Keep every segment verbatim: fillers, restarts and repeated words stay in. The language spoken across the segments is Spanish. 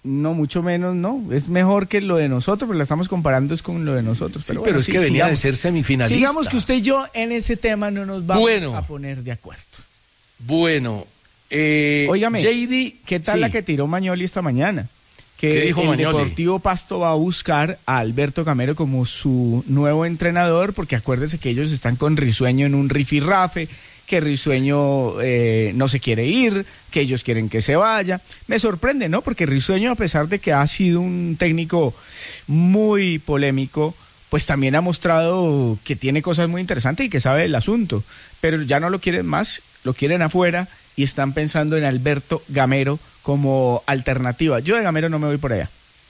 No, mucho menos, no. Es mejor que lo de nosotros, pero la estamos comparando es con lo de nosotros. Sí, pero pero bueno, es sí, que venía sigamos. de ser semifinalista. Sigamos que usted y yo en ese tema no nos vamos Bueno. a poner de acuerdo. Bueno, eh, Óigame, J D, ¿qué tal sí. la que tiró Magnoli esta mañana? Que ¿Qué dijo el Magnoli? Deportivo Pasto va a buscar a Alberto Gamero como su nuevo entrenador, porque acuérdese que ellos están con Risueño en un rifirrafe, que Risueño eh, no se quiere ir, que ellos quieren que se vaya. Me sorprende, ¿no? Porque Risueño, a pesar de que ha sido un técnico muy polémico, pues también ha mostrado que tiene cosas muy interesantes y que sabe el asunto. Pero ya no lo quieren más, lo quieren afuera y están pensando en Alberto Gamero como alternativa. Yo de Gamero no me voy por allá.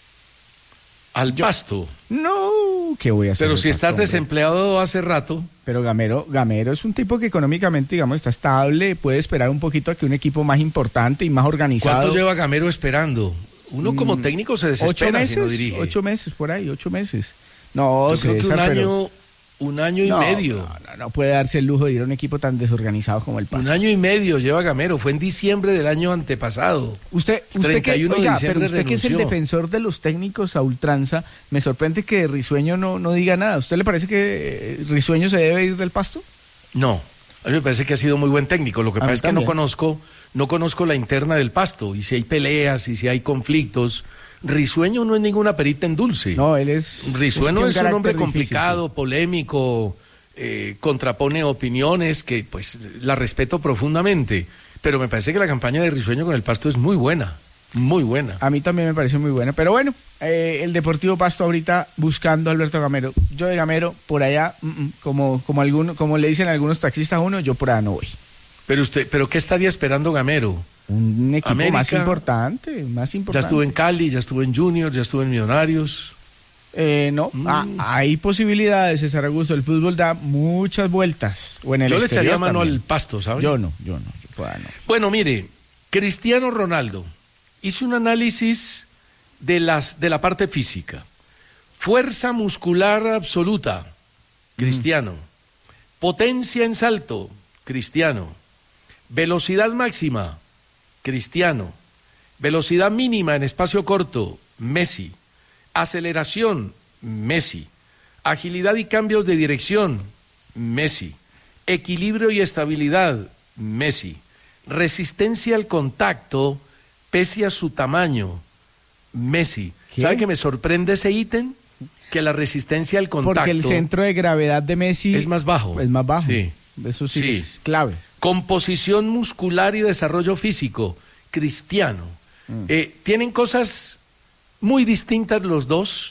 Al Pasto. No, ¿qué voy a hacer? Pero si estás hombre? desempleado hace rato. Pero Gamero, Gamero es un tipo que económicamente, digamos, está estable, puede esperar un poquito a que un equipo más importante y más organizado. ¿Cuánto lleva Gamero esperando? Uno como técnico se ¿Ocho desespera meses? si no dirige. Ocho meses, por ahí, ocho meses. No, Yo creo que un César, pero- año, un año y no, medio. No, no, no puede darse el lujo de ir a un equipo tan desorganizado como el Pasto. Un año y medio lleva Gamero. Fue en diciembre del año antepasado. Usted, usted que, treinta y uno de oiga, diciembre pero usted que es el renunció. defensor de los técnicos a ultranza, me sorprende que Risueño no, no diga nada. ¿Usted le parece que eh, Risueño se debe ir del Pasto? No, a mí me parece que ha sido muy buen técnico. Lo que A pasa mí es que también. no conozco, no conozco la interna del Pasto. Y si hay peleas, y si hay conflictos. Risueño no es ninguna perita en dulce. No, él es... Risueño tiene es un carácter hombre difícil, complicado, polémico, eh, contrapone opiniones que pues la respeto profundamente. Pero me parece que la campaña de Risueño con el Pasto es muy buena, muy buena. sí. A mí también me parece muy buena. Pero bueno, eh, el Deportivo Pasto ahorita buscando a Alberto Gamero. Yo de Gamero, por allá, mm, mm, como, como, alguno, como le dicen algunos taxistas a uno, yo por allá no voy. Pero usted, ¿pero qué estaría esperando Gamero? Un equipo América. más importante, más Ya importante. estuvo en Cali, ya estuvo en Junior, ya estuvo en Millonarios. Eh, no, Mm. ah, hay posibilidades, César Augusto. El fútbol da muchas vueltas. O en el Yo le exterior echaría mano también. al Pasto, ¿sabe? Yo no, yo no, yo por allá no. Bueno, mire, Cristiano Ronaldo hizo un análisis de, las, de la parte física. Fuerza muscular absoluta, Cristiano. Potencia en salto, Cristiano. Velocidad máxima, Cristiano. Velocidad mínima en espacio corto, Messi. Aceleración, Messi. Agilidad y cambios de dirección, Messi. Equilibrio y estabilidad, Messi. Resistencia al contacto, pese a su tamaño, Messi. ¿Qué? ¿Sabe que me sorprende ese ítem? Que la resistencia al contacto Porque el centro de gravedad de Messi es más bajo. es más bajo. Sí. Eso sí, Sí. es clave. Composición muscular y desarrollo físico, Cristiano. Mm. Eh, tienen cosas muy distintas los dos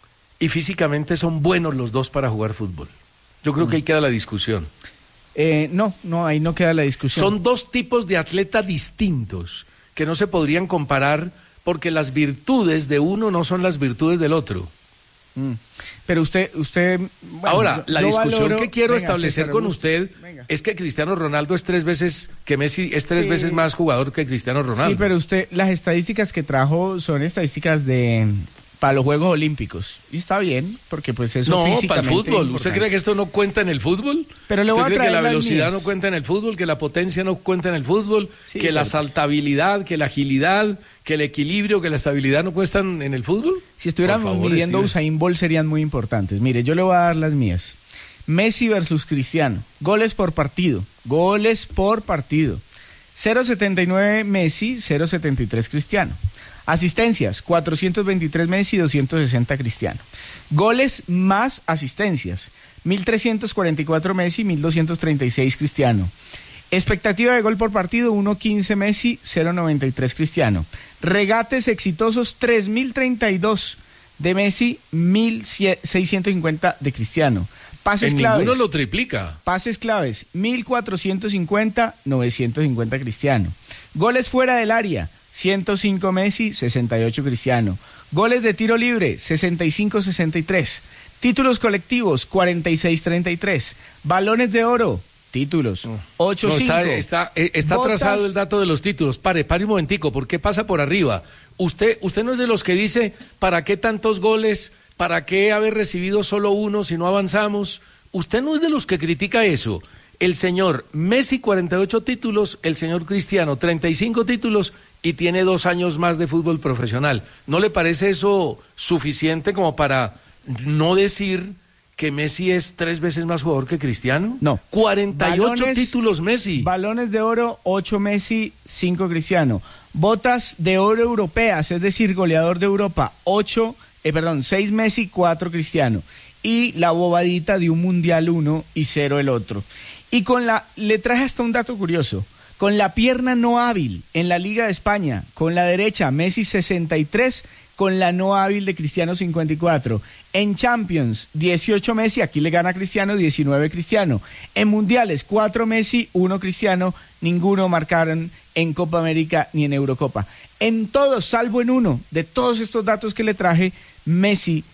y físicamente son buenos los dos para jugar fútbol. Yo creo Mm. que ahí queda la discusión. Eh, no, no, ahí no queda la discusión. Son dos tipos de atleta distintos que no se podrían comparar porque las virtudes de uno no son las virtudes del otro. Mm. Pero usted, usted. bueno, Ahora, yo- la yo discusión valoro- que quiero Venga, establecer César con Augusto, usted venga. es que Cristiano Ronaldo es tres veces, que Messi es tres Sí. veces más jugador que Cristiano Ronaldo. Sí, pero usted, las estadísticas que trajo son estadísticas de para los Juegos Olímpicos. Y está bien, porque pues eso No, para el físicamente fútbol. ¿Usted importante. cree que esto no cuenta en el fútbol? Pero le voy ¿Usted a cree que traer la las velocidad mías. no cuenta en el fútbol, que la potencia no cuenta en el fútbol, Sí, que la pero- saltabilidad, que la agilidad, que el equilibrio, que la estabilidad no cuestan en el fútbol? Si estuviéramos Por favor, midiendo Steven. Usain Bolt serían muy importantes. Mire, yo le voy a dar las mías. Messi versus Cristiano. Goles por partido. Goles por partido. cero coma setenta y nueve Messi, cero coma setenta y tres Cristiano. Asistencias, cuatrocientos veintitrés Messi, doscientos sesenta Cristiano. Goles más asistencias, mil trescientos cuarenta y cuatro Messi, mil doscientos treinta y seis Cristiano. Expectativa de gol por partido, uno coma quince Messi, cero coma noventa y tres Cristiano. Regates exitosos, tres mil treinta y dos de Messi, mil seiscientos cincuenta de Cristiano. Pases En claves. ninguno lo triplica. Pases claves, mil cuatrocientos cincuenta, novecientos cincuenta Cristiano. Goles fuera del área, ciento cinco Messi, sesenta y ocho Cristiano. Goles de tiro libre, sesenta y cinco sesenta y tres. Títulos colectivos, cuarenta y seis treinta y tres. Balones de oro, títulos, ocho No, cinco. está está, eh, está Botas- atrasado el dato de los títulos. Pare, pare un momentico, ¿por qué pasa por arriba? Usted, usted no es de los que dice, ¿para qué tantos goles? ¿Para qué haber recibido solo uno si no avanzamos? Usted no es de los que critica eso. El señor Messi, cuarenta y ocho títulos, el señor Cristiano, treinta y cinco títulos y tiene dos años más de fútbol profesional. ¿No le parece eso suficiente como para no decir que Messi es tres veces más jugador que Cristiano? No. cuarenta y ocho Balones- títulos Messi. Balones de oro, ocho Messi, cinco Cristiano. Botas de oro europeas, es decir, goleador de Europa, ocho, eh, perdón, seis Messi, cuatro Cristiano. Y la bobadita de un mundial uno y cero el otro. Y con la, le traje hasta un dato curioso. Con la pierna no hábil en la Liga de España, con la derecha Messi sesenta y tres, con la no hábil de Cristiano cincuenta y cuatro. En Champions, dieciocho Messi, aquí le gana Cristiano, diecinueve Cristiano. En Mundiales, cuatro Messi, uno Cristiano, ninguno marcaron en Copa América ni en Eurocopa. En todos, salvo en uno, de todos estos datos que le traje, Messi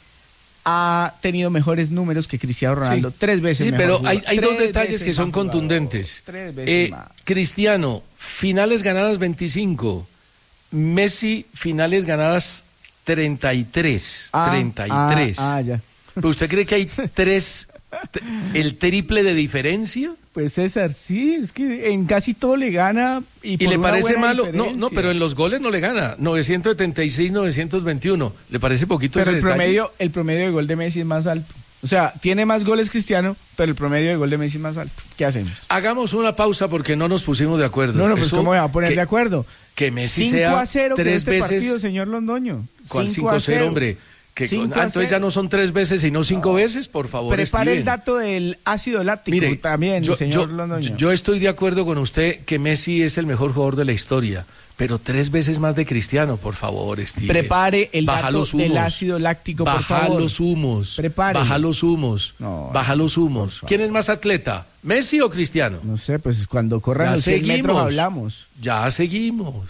ha tenido mejores números que Cristiano Ronaldo, Sí. tres veces Sí, mejor pero jugador, hay, hay dos tres detalles veces que son más jugador, contundentes. tres veces Eh, más. Cristiano, finales ganadas veinticinco. Messi, finales ganadas treinta y tres. Ah, treinta y tres. Ah, ah, ya. ¿Pero usted cree que hay tres, t- el triple de diferencia? Pues César, sí, es que en casi todo le gana. ¿Y, ¿Y por le una parece buena malo? No, no, diferencia. pero en los goles no le gana. novecientos setenta y seis, novecientos veintiuno. ¿Le parece poquito Pero ese el detalle? promedio, el promedio de gol de Messi es más alto. O sea, tiene más goles Cristiano, pero el promedio de gol de Messi es más alto. ¿Qué hacemos? Hagamos una pausa porque no nos pusimos de acuerdo. No, no, pues Eso ¿cómo me va a poner que- de acuerdo? Que Messi cinco sea a cero quedó tres este veces... partido, señor Londoño. ¿Cuál cinco a cinco cero, cero. hombre? Que, cinco ah, a entonces cero. ya no son tres veces, sino cinco veces, por favor. Prepare Steven. el dato del ácido láctico Mire, también, yo, señor yo- Londoño. yo estoy de acuerdo con usted que Messi es el mejor jugador de la historia, pero tres veces más de Cristiano, por favor, Steven. Prepare el Baja dato los humos. del ácido láctico, por Baja favor. los humos. Prepare. Baja los humos. No, Baja los humos. por favor. ¿Quién es más atleta? ¿Messi o Cristiano? No sé, pues cuando corran Ya los cien metros seguimos. hablamos. Ya seguimos.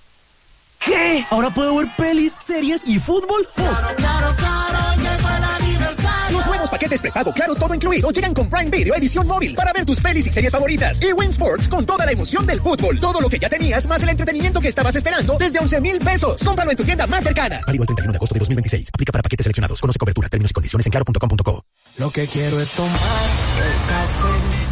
¿Qué? ¿Ahora puedo ver pelis, series y fútbol? Claro, claro, claro, llegó el aniversario. Los nuevos paquetes prepago Claro Todo Incluido llegan con Prime Video edición móvil para ver tus pelis y series favoritas. Y Win Sports con toda la emoción del fútbol. Todo lo que ya tenías más el entretenimiento que estabas esperando desde once mil pesos. Cómpralo en tu tienda más cercana. Válido el treinta y uno de agosto de dos mil veintiséis. Aplica para paquetes seleccionados. Conoce cobertura, términos y condiciones en claro punto com punto co. Lo que quiero es tomar el café